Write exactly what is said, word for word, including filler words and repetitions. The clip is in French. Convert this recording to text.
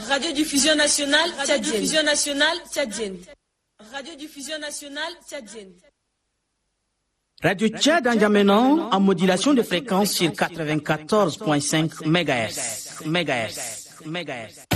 Radiodiffusion nationale tchadienne. Radiodiffusion nationale tchadienne. Radiodiffusion nationale tchadienne. Radio Tchad N'Djamena en modulation de fréquence sur quatre-vingt-quatorze virgule cinq mégahertz. Mégahertz. Mégahertz.